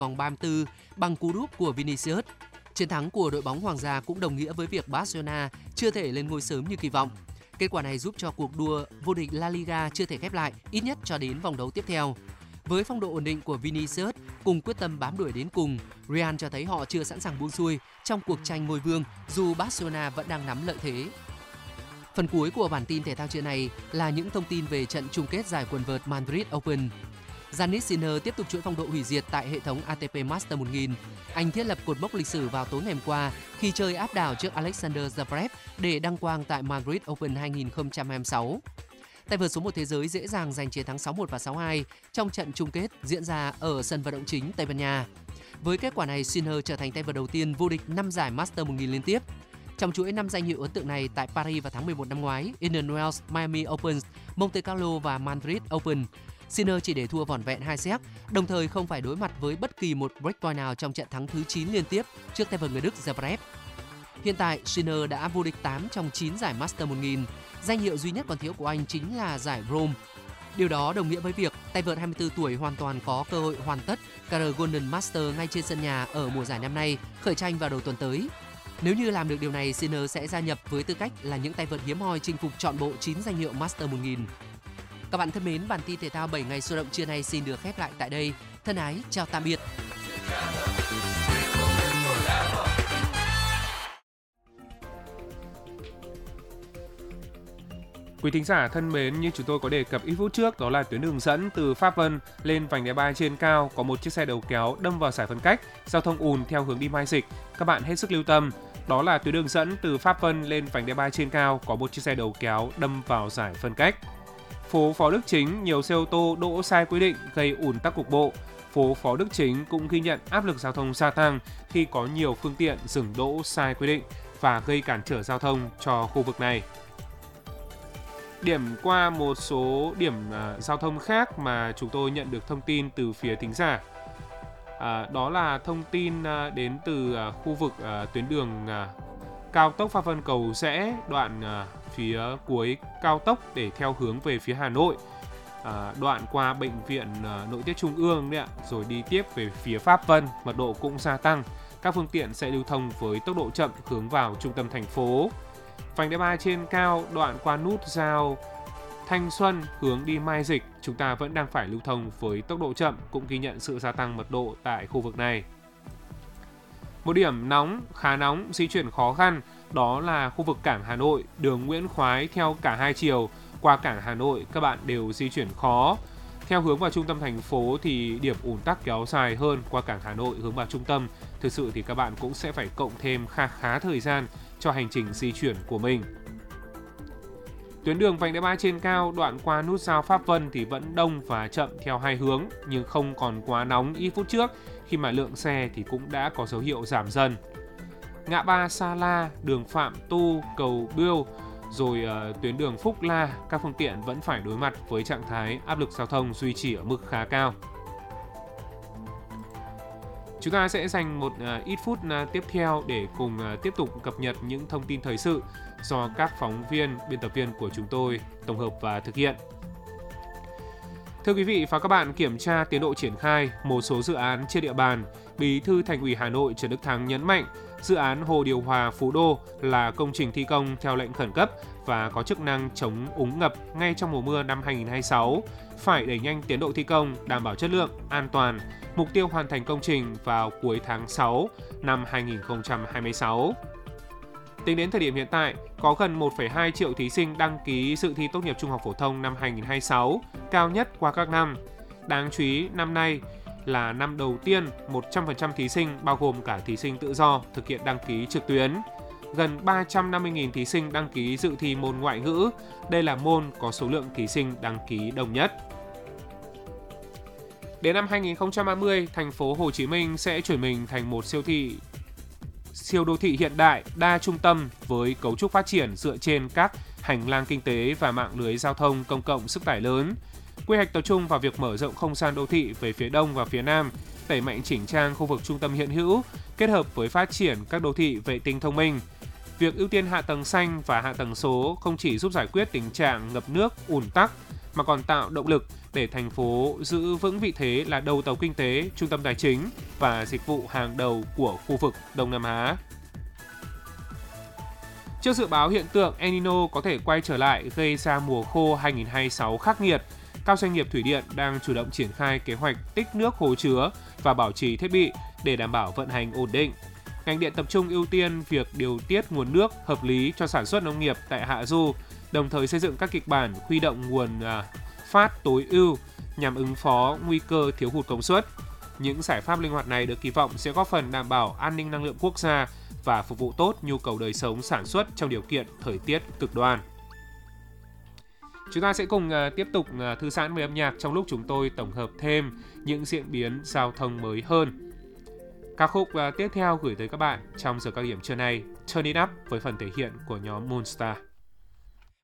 vòng 34 bằng cú đúp của Vinicius. Chiến thắng của đội bóng Hoàng gia cũng đồng nghĩa với việc Barcelona chưa thể lên ngôi sớm như kỳ vọng. Kết quả này giúp cho cuộc đua vô địch La Liga chưa thể khép lại, ít nhất cho đến vòng đấu tiếp theo. Với phong độ ổn định của Vinicius cùng quyết tâm bám đuổi đến cùng, Real cho thấy họ chưa sẵn sàng buông xuôi trong cuộc tranh ngôi vương dù Barcelona vẫn đang nắm lợi thế. Phần cuối của bản tin thể thao trưa này là những thông tin về trận chung kết giải quần vợt Madrid Open. Jannik Sinner tiếp tục chuỗi phong độ hủy diệt tại hệ thống ATP Masters 1000. Anh thiết lập cột mốc lịch sử vào tối ngày hôm qua khi chơi áp đảo trước Alexander Zverev để đăng quang tại Madrid Open 2026. Tay vợt số 1 thế giới dễ dàng giành chiến thắng 6-1 và 6-2 trong trận chung kết diễn ra ở sân vận động chính Tây Ban Nha. Với kết quả này, Sinner trở thành tay vợt đầu tiên vô địch 5 giải Masters 1000 liên tiếp. Trong chuỗi 5 danh hiệu ấn tượng này tại Paris vào tháng 11 năm ngoái, Indian Wells, Miami Open, Monte Carlo và Madrid Open, Sinner chỉ để thua vỏn vẹn 2 set, đồng thời không phải đối mặt với bất kỳ một breakpoint nào trong trận thắng thứ 9 liên tiếp trước tay vợt người Đức Zverev. Hiện tại, Sinner đã vô địch 8 trong 9 giải Masters 1000. Danh hiệu duy nhất còn thiếu của anh chính là giải Rome. Điều đó đồng nghĩa với việc tay vợt 24 tuổi hoàn toàn có cơ hội hoàn tất career Golden Master ngay trên sân nhà ở mùa giải năm nay, khởi tranh vào đầu tuần tới. Nếu như làm được điều này, Sinner sẽ gia nhập với tư cách là những tay vợt hiếm hoi chinh phục trọn bộ 9 danh hiệu Masters 1000. Các bạn thân mến, bản tin thể thao 7 ngày sôi động trưa nay xin được khép lại tại đây. Thân ái, chào tạm biệt. Quý thính giả thân mến, như chúng tôi có đề cập ít phút trước, đó là tuyến đường dẫn từ Pháp Vân lên vành đai 3 trên cao có một chiếc xe đầu kéo đâm vào giải phân cách, giao thông ùn theo hướng đi Mai Dịch. Các bạn hết sức lưu tâm. Đó là tuyến đường dẫn từ Pháp Vân lên vành đai 3 trên cao có một chiếc xe đầu kéo đâm vào giải phân cách. Phố Phó Đức Chính, nhiều xe ô tô đỗ sai quy định gây ùn tắc cục bộ. Phố Phó Đức Chính cũng ghi nhận áp lực giao thông gia tăng khi có nhiều phương tiện dừng đỗ sai quy định và gây cản trở giao thông cho khu vực này. Điểm qua một số điểm giao thông khác mà chúng tôi nhận được thông tin từ phía thính giả. Đó là thông tin đến từ khu vực tuyến đường cao tốc Pháp Vân Cầu Giẽ, đoạn phía cuối cao tốc để theo hướng về phía Hà Nội. Đoạn qua Bệnh viện Nội tiết Trung ương đấy ạ, rồi đi tiếp về phía Pháp Vân, mật độ cũng gia tăng. Các phương tiện sẽ lưu thông với tốc độ chậm hướng vào trung tâm thành phố. Vành đai 3 trên cao, đoạn qua nút giao Thanh Xuân hướng đi Mai Dịch, chúng ta vẫn đang phải lưu thông với tốc độ chậm, cũng ghi nhận sự gia tăng mật độ tại khu vực này. Một điểm nóng, khá nóng, di chuyển khó khăn, đó là khu vực cảng Hà Nội, đường Nguyễn Khoái theo cả hai chiều qua cảng Hà Nội các bạn đều di chuyển khó. Theo hướng vào trung tâm thành phố thì điểm ùn tắc kéo dài hơn qua cảng Hà Nội hướng vào trung tâm. Thực sự thì các bạn cũng sẽ phải cộng thêm khá thời gian cho hành trình di chuyển của mình. Tuyến đường vành đai 3 trên cao đoạn qua nút giao Pháp Vân thì vẫn đông và chậm theo hai hướng, nhưng không còn quá nóng ít phút trước khi mà lượng xe thì cũng đã có dấu hiệu giảm dần. Ngã ba Sa La, đường Phạm Tu, cầu Biêu, rồi tuyến đường Phúc La, các phương tiện vẫn phải đối mặt với trạng thái áp lực giao thông duy trì ở mức khá cao. Chúng ta sẽ dành một ít phút tiếp theo để cùng tiếp tục cập nhật những thông tin thời sự do các phóng viên, biên tập viên của chúng tôi tổng hợp và thực hiện. Thưa quý vị và các bạn, kiểm tra tiến độ triển khai một số dự án trên địa bàn, Bí thư Thành ủy Hà Nội Trần Đức Thắng nhấn mạnh dự án Hồ Điều Hòa Phú Đô là công trình thi công theo lệnh khẩn cấp và có chức năng chống úng ngập ngay trong mùa mưa năm 2026, phải đẩy nhanh tiến độ thi công, đảm bảo chất lượng, an toàn, mục tiêu hoàn thành công trình vào cuối tháng 6 năm 2026. Tính đến thời điểm hiện tại, có gần 1,2 triệu thí sinh đăng ký dự thi tốt nghiệp trung học phổ thông năm 2026, cao nhất qua các năm. Đáng chú ý, năm nay là năm đầu tiên 100% thí sinh, bao gồm cả thí sinh tự do, thực hiện đăng ký trực tuyến. Gần 350.000 thí sinh đăng ký dự thi môn ngoại ngữ. Đây là môn có số lượng thí sinh đăng ký đông nhất. Đến năm 2030, thành phố Hồ Chí Minh sẽ chuyển mình thành một siêu đô thị hiện đại, đa trung tâm với cấu trúc phát triển dựa trên các hành lang kinh tế và mạng lưới giao thông công cộng sức tải lớn. Quy hoạch tập trung vào việc mở rộng không gian đô thị về phía đông và phía nam, đẩy mạnh chỉnh trang khu vực trung tâm hiện hữu, kết hợp với phát triển các đô thị vệ tinh thông minh. Việc ưu tiên hạ tầng xanh và hạ tầng số không chỉ giúp giải quyết tình trạng ngập nước, ùn tắc, mà còn tạo động lực để thành phố giữ vững vị thế là đầu tàu kinh tế, trung tâm tài chính và dịch vụ hàng đầu của khu vực Đông Nam Á. Trước dự báo hiện tượng El Nino có thể quay trở lại gây ra mùa khô 2026 khắc nghiệt, các doanh nghiệp thủy điện đang chủ động triển khai kế hoạch tích nước hồ chứa và bảo trì thiết bị để đảm bảo vận hành ổn định. Ngành điện tập trung ưu tiên việc điều tiết nguồn nước hợp lý cho sản xuất nông nghiệp tại hạ du, đồng thời xây dựng các kịch bản huy động nguồn phát tối ưu nhằm ứng phó nguy cơ thiếu hụt công suất. Những giải pháp linh hoạt này được kỳ vọng sẽ góp phần đảm bảo an ninh năng lượng quốc gia và phục vụ tốt nhu cầu đời sống sản xuất trong điều kiện thời tiết cực đoan. Chúng ta sẽ cùng tiếp tục thư giãn với âm nhạc trong lúc chúng tôi tổng hợp thêm những diễn biến giao thông mới hơn. Ca khúc tiếp theo gửi tới các bạn trong giờ cao điểm trưa nay, Turn It Up với phần thể hiện của nhóm Moonstar.